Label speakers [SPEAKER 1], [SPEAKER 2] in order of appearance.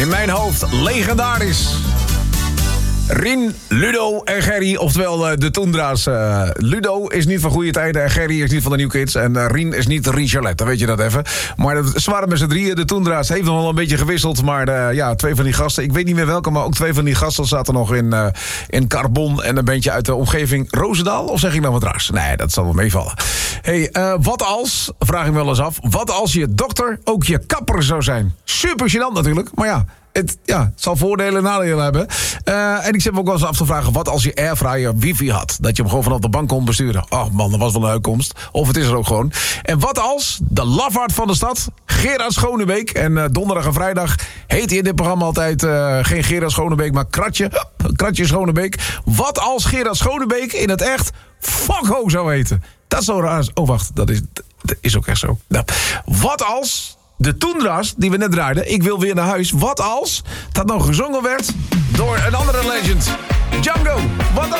[SPEAKER 1] In mijn hoofd legendarisch. Rien, Ludo en Gerry, oftewel de Toendra's. Ludo is niet van goede tijden en Gerry is niet van de New Kids. En Rien is niet Rien Charlotte, dan weet je dat even. Maar ze waren met z'n drieën. De Toendra's heeft nog wel een beetje gewisseld. Maar ja, twee van die gasten, ik weet niet meer welke, maar ook twee van die gasten zaten nog in Carbon. En een beetje uit de omgeving Roosendaal. Of zeg ik nou wat raars? Nee, dat zal wel meevallen. Hey, wat als, vraag ik me wel eens af, wat als je dokter ook je kapper zou zijn? Super gênant natuurlijk, maar ja. Het zal voordelen en nadelen hebben. En ik zit me ook wel eens af te vragen, wat als je airfryer wifi had? Dat je hem gewoon vanaf de bank kon besturen. Oh man, dat was wel een uitkomst. Of het is er ook gewoon. En wat als de lafaard van de stad, Gerard Schonebeek... en donderdag en vrijdag heet hij in dit programma altijd... geen Gerard Schonebeek, maar Kratje Schonebeek. Wat als Gerard Schonebeek in het echt Fokho zou heten? Dat is zo raar. Oh, wacht, dat is ook echt zo. Nou, wat als... de Toendra's, die we net draaiden, Ik wil weer naar huis. Wat als dat nou gezongen werd door een andere legend? Django, wat dan?